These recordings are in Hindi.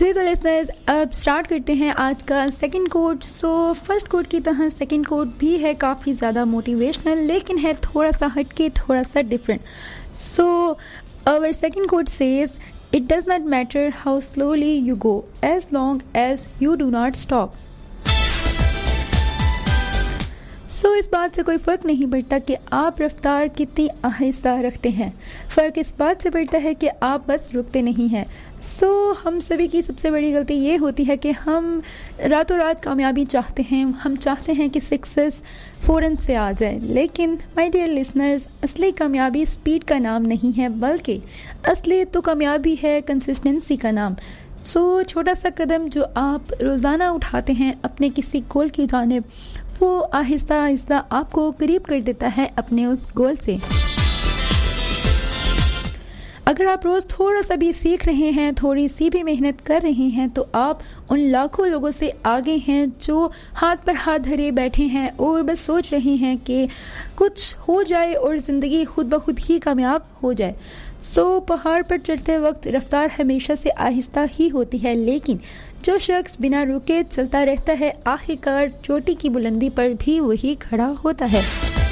जी तो लिसनर्स, अब स्टार्ट करते हैं आज का second coat. So first coat की तरह सेकंड कोट भी है काफ़ी ज़्यादा मोटिवेशनल, लेकिन है थोड़ा सा हटके, थोड़ा सा different. So our second coat says, it does not matter how slowly you go as long as you do not stop. सो इस बात से कोई फ़र्क नहीं पड़ता कि आप रफ्तार कितनी आहिस्ता रखते हैं, फ़र्क इस बात से पड़ता है कि आप बस रुकते नहीं हैं। सो हम सभी की सबसे बड़ी गलती ये होती है कि हम रातों रात कामयाबी चाहते हैं, हम चाहते हैं कि सक्सेस फ़ौरन से आ जाए। लेकिन माय डियर लिसनर्स, असली कामयाबी स्पीड का नाम नहीं है, बल्कि असली तो कामयाबी है कंसिस्टेंसी का नाम। सो छोटा सा कदम जो आप रोज़ाना उठाते हैं अपने किसी गोल की जानिब, वो आहिस्ता आहिस्ता आपको करीब कर देता है अपने उस गोल से। अगर आप रोज़ थोड़ा सा भी सीख रहे हैं, थोड़ी सी भी मेहनत कर रहे हैं, तो आप उन लाखों लोगों से आगे हैं जो हाथ पर हाथ धरे बैठे हैं और बस सोच रहे हैं कि कुछ हो जाए और ज़िंदगी खुद ब खुद ही कामयाब हो जाए। सो पहाड़ पर चढ़ते वक्त रफ्तार हमेशा से आहिस्ता ही होती है, लेकिन जो शख्स बिना रुके चलता रहता है, आखिरकार चोटी की बुलंदी पर भी वही खड़ा होता है।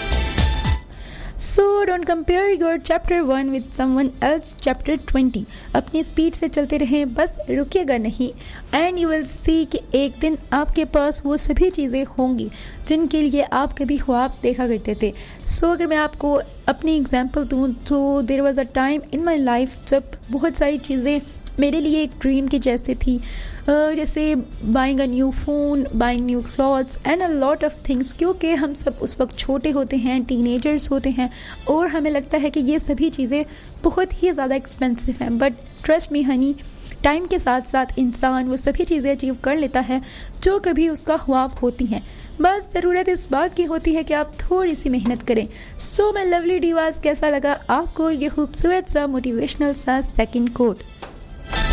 So don't compare your chapter 1 with someone else chapter 20। अपनी स्पीड से चलते रहें, बस रुकिएगा नहीं, and you will see कि एक दिन आपके पास वो सभी चीज़ें होंगी जिनके लिए आप कभी ख्वाब देखा करते थे। So अगर मैं आपको अपनी एग्जांपल दूँ तो there was a time in my life जब बहुत सारी चीज़ें मेरे लिए एक ड्रीम की जैसे थी, जैसे buying a new phone, buying new clothes and a lot of things, क्योंकि हम सब उस वक्त छोटे होते हैं, टीनेजर्स होते हैं और हमें लगता है कि ये सभी चीज़ें बहुत ही ज़्यादा एक्सपेंसिव हैं। But trust me Honey, time के साथ साथ इंसान वो सभी चीज़ें अचीव कर लेता है जो कभी उसका ख्वाब होती हैं। बस ज़रूरत इस बात की होती है कि आप थोड़ी सी मेहनत करें। सो माय लवली डिवास, कैसा लगा आपको ये खूबसूरत सा मोटिवेशनल सा सेकंड कोट?